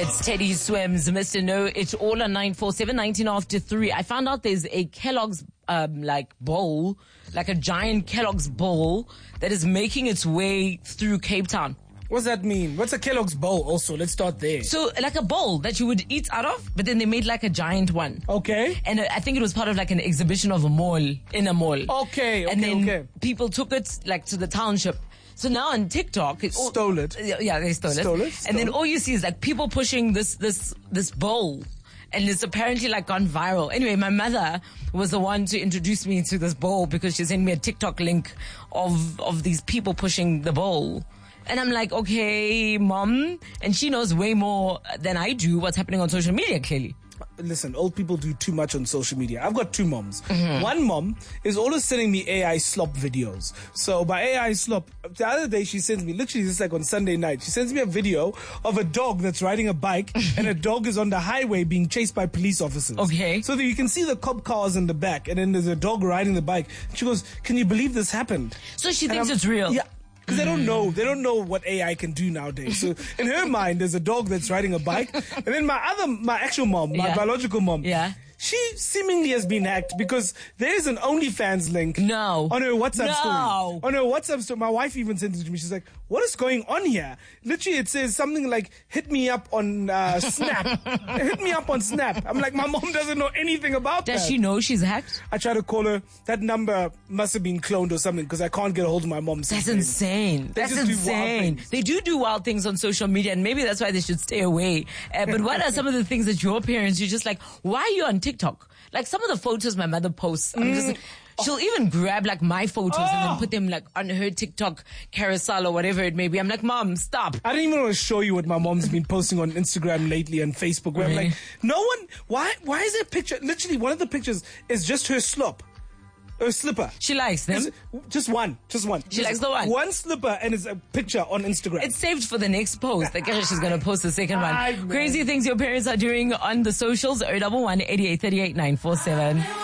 It's Teddy Swims, Mr. Know It All on 947, 19 after 3. I found out there's a Kellogg's bowl, like a giant Kellogg's bowl that is making its way through Cape Town. What does that mean? What's a Kellogg's bowl also? Let's start there. So like a bowl that you would eat out of, but then they made like a giant one. Okay. And I think it was part of like an exhibition of a mall, in a mall. Okay, and then okay. people took it like to the township. So now on TikTok, stole it. Yeah, they stole it. And then all you see is like people pushing this bowl. And it's apparently like gone viral. Anyway, my mother was the one to introduce me to this bowl because she sent me a TikTok link of these people pushing the bowl. And I'm like, okay, mom. And she knows way more than I do what's happening on social media, clearly. Listen, old people do too much on social media. I've got two moms. Mm-hmm. One mom is always sending me AI slop videos. So by AI slop, the other day she sends me, literally this is like on Sunday night, she sends me a video of a dog that's riding a bike and a dog is on the highway being chased by police officers. Okay. So that you can see the cop cars in the back and then there's a dog riding the bike. She goes, can you believe this happened? So she thinks it's real. Yeah. Because they don't know. They don't know what AI can do nowadays. So in her mind, there's a dog that's riding a bike. And then my actual mom, my biological mom. Yeah. She seemingly has been hacked because there is an OnlyFans link on her WhatsApp story. On her WhatsApp story. My wife even sent it to me. She's like, what is going on here? Literally, it says something like, hit me up on Snap. Hit me up on Snap. I'm like, my mom doesn't know anything about that. Does she know she's hacked? I try to call her. That number must have been cloned or something because I can't get a hold of my mom. That's insane. That's insane. They do wild things on social media and maybe that's why they should stay away. But what are some of the things that your parents, you're just like, why are you on TikTok? Like some of the photos my mother posts, I'm just she'll even grab like my photos and then put them like on her TikTok carousel or whatever it may be. I'm like, Mom, stop. I don't even want to show you what my mom's been posting on Instagram lately and Facebook where I'm like, no one, why is there a picture? Literally one of the pictures is just her slop. Her slipper. She likes them. Just one. She likes the one. One slipper and it's a picture on Instagram. It's saved for the next post. I guess she's going to post the second one. Man. Crazy things your parents are doing on the socials. 011 88 38 947.